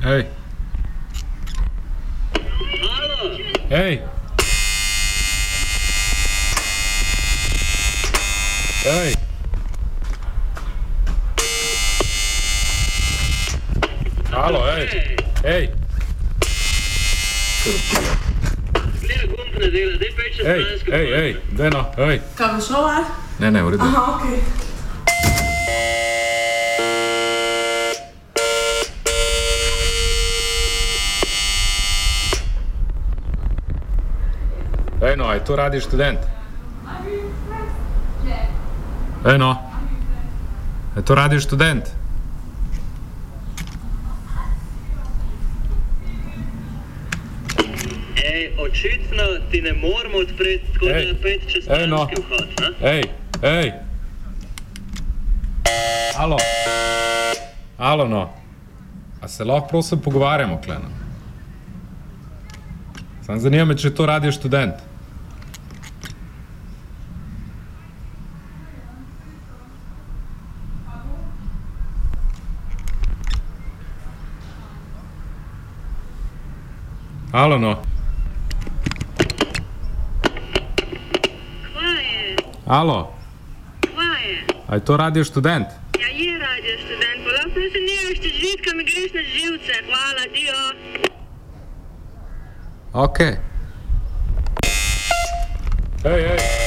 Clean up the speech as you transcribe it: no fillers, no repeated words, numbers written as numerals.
Hej. Halo. Hej. Hej. Halo, hej. Hej. Gleda gumb ne dela, daj peč čez stransko. Hej, daj no, hej. Kaj bo šlo, ali? Ne, v redu. Aha, okej. Ej no, je to Radio Študent? Ej no, je to Radio Študent? Ej, očitno ti ne moramo odpreti, tako da je peč čez stranski vhod, ha? Ej. Halo no. A se lahko prosim pogovarjamo, kleno? Sam zanima me, če je to Radio Študent. Halo no. Kva je? Halo. Kva je? A je to Radio Študent? Ja, je Radio Študent, pa lahko se nemaš te žvitka, mi greš na živce. Hvala, dio. Okej. Hej.